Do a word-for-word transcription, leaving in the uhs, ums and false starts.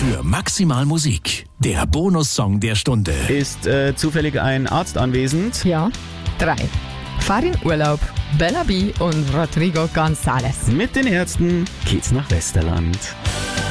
Für Maximal Musik, der Bonussong der Stunde. Ist äh, zufällig ein Arzt anwesend? Ja, drei. Farin Urlaub, Bella B und Rodrigo González. Mit den Ärzten geht's nach Westerland.